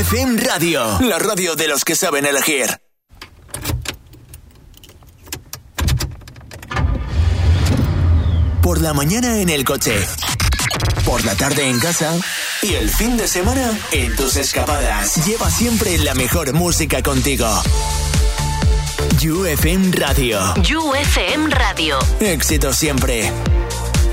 UFM Radio, la radio de los que saben elegir. Por la mañana en el coche, por la tarde en casa y el fin de semana en tus escapadas. Lleva siempre la mejor música contigo. UFM Radio. UFM Radio. Éxito siempre.